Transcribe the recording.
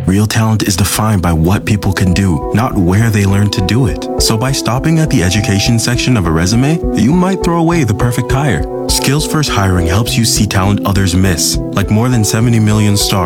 Real talent is defined by what people can do, not where they learn to do it. So by stopping at the education section of a resume, you might throw away the perfect hire. Skills First Hiring helps you see talent others miss, like more than 70 million stars